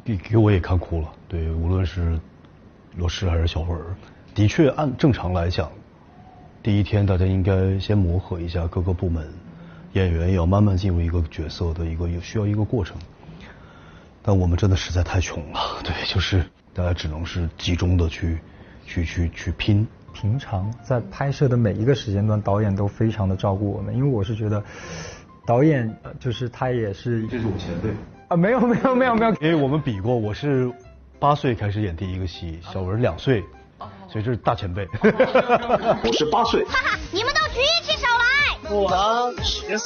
给我也看哭了。对，无论是罗诗还是小文，的确按正常来讲，第一天大家应该先磨合一下各个部门，演员也要慢慢进入一个角色的需要一个过程。但我们真的实在太穷了，对，就是大家只能是集中的去拼。 平常在拍摄的每一个时间段，导演都非常的照顾我们，因为我是觉得导演就是他也是， 这是我前辈啊，没有， 因为我们比过，我是8岁开始演第一个戏，小文2岁，所以这是大前辈。 我是8岁。 哈哈，你们都举起手来！ 不能